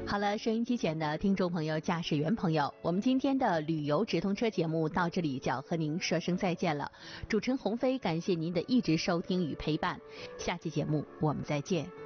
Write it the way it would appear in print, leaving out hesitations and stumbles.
好了，收音机前的听众朋友、驾驶员朋友，我们今天的旅游直通车节目到这里就要和您说声再见了。主持人鸿飞，感谢您的一直收听与陪伴，下期节目我们再见。